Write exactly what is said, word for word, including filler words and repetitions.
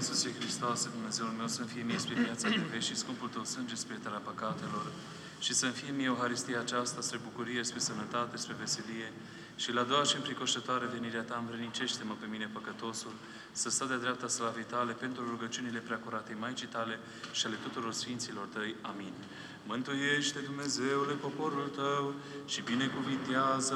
Iisuse Hristoase, Dumnezeul meu, să-mi fie mie spre viața de veci și scumpul Tău sânge spre iertarea păcatelor și să-mi fie mie Euharistia aceasta spre bucurie, spre sănătate, spre veselie și la a doua și înfricoșătoare venirea Ta învrednicește-mă pe mine păcătosul să stau de dreapta slavii Tale pentru rugăciunile preacuratei Maicii Tale și ale tuturor Sfinților Tăi. Amin. Mântuiește, Dumnezeule, poporul Tău și binecuvintează